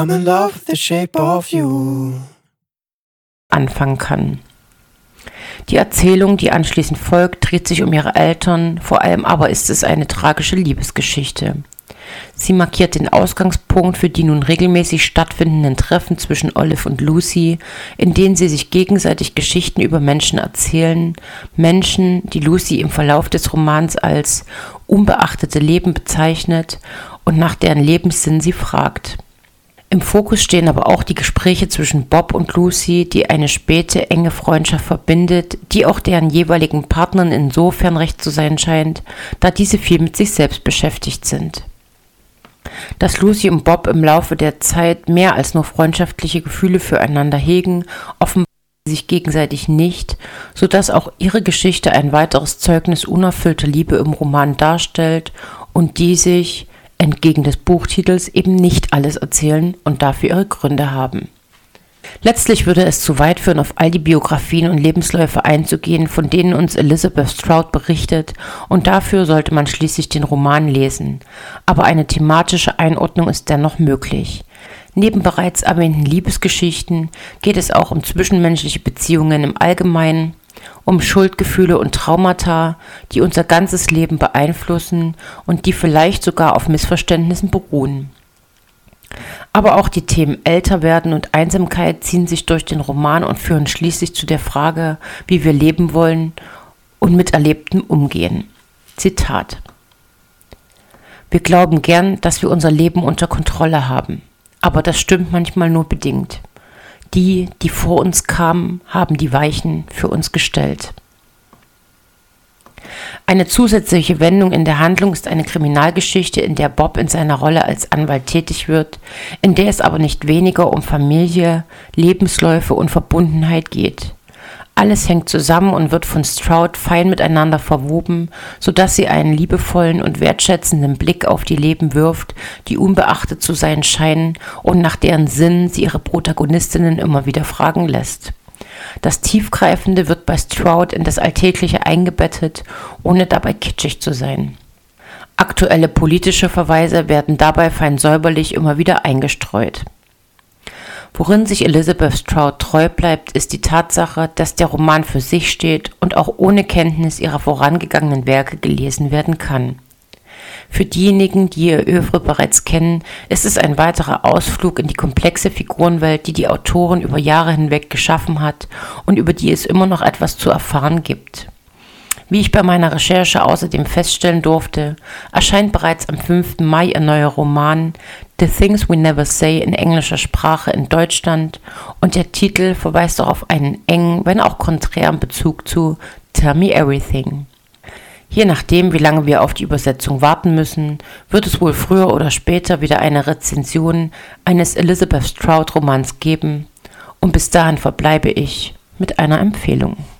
I'm in love with the shape of you. Anfangen kann. Die Erzählung, die anschließend folgt, dreht sich um ihre Eltern, vor allem aber ist es eine tragische Liebesgeschichte. Sie markiert den Ausgangspunkt für die nun regelmäßig stattfindenden Treffen zwischen Olive und Lucy, in denen sie sich gegenseitig Geschichten über Menschen erzählen, Menschen, die Lucy im Verlauf des Romans als unbeachtete Leben bezeichnet und nach deren Lebenssinn sie fragt. Im Fokus stehen aber auch die Gespräche zwischen Bob und Lucy, die eine späte enge Freundschaft verbindet, die auch deren jeweiligen Partnern insofern recht zu sein scheint, da diese viel mit sich selbst beschäftigt sind. Dass Lucy und Bob im Laufe der Zeit mehr als nur freundschaftliche Gefühle füreinander hegen, offenbaren sie sich gegenseitig nicht, sodass auch ihre Geschichte ein weiteres Zeugnis unerfüllter Liebe im Roman darstellt und die sich, entgegen des Buchtitels, eben nicht alles erzählen und dafür ihre Gründe haben. Letztlich würde es zu weit führen, auf all die Biografien und Lebensläufe einzugehen, von denen uns Elizabeth Strout berichtet, und dafür sollte man schließlich den Roman lesen. Aber eine thematische Einordnung ist dennoch möglich. Neben bereits erwähnten Liebesgeschichten geht es auch um zwischenmenschliche Beziehungen im Allgemeinen, um Schuldgefühle und Traumata, die unser ganzes Leben beeinflussen und die vielleicht sogar auf Missverständnissen beruhen. Aber auch die Themen Älterwerden und Einsamkeit ziehen sich durch den Roman und führen schließlich zu der Frage, wie wir leben wollen und mit Erlebtem umgehen. Zitat: Wir glauben gern, dass wir unser Leben unter Kontrolle haben, aber das stimmt manchmal nur bedingt. Die vor uns kamen, haben die Weichen für uns gestellt. Eine zusätzliche Wendung in der Handlung ist eine Kriminalgeschichte, in der Bob in seiner Rolle als Anwalt tätig wird, in der es aber nicht weniger um Familie, Lebensläufe und Verbundenheit geht. Alles hängt zusammen und wird von Strout fein miteinander verwoben, sodass sie einen liebevollen und wertschätzenden Blick auf die Leben wirft, die unbeachtet zu sein scheinen und nach deren Sinn sie ihre Protagonistinnen immer wieder fragen lässt. Das Tiefgreifende wird bei Strout in das Alltägliche eingebettet, ohne dabei kitschig zu sein. Aktuelle politische Verweise werden dabei fein säuberlich immer wieder eingestreut. Worin sich Elizabeth Strout treu bleibt, ist die Tatsache, dass der Roman für sich steht und auch ohne Kenntnis ihrer vorangegangenen Werke gelesen werden kann. Für diejenigen, die ihr Œuvre bereits kennen, ist es ein weiterer Ausflug in die komplexe Figurenwelt, die die Autorin über Jahre hinweg geschaffen hat und über die es immer noch etwas zu erfahren gibt. Wie ich bei meiner Recherche außerdem feststellen durfte, erscheint bereits am 5. Mai ihr neuer Roman The Things We Never Say in englischer Sprache in Deutschland und der Titel verweist auch auf einen engen, wenn auch konträren Bezug zu Tell Me Everything. Je nachdem, wie lange wir auf die Übersetzung warten müssen, wird es wohl früher oder später wieder eine Rezension eines Elizabeth Strout Romans geben und bis dahin verbleibe ich mit einer Empfehlung.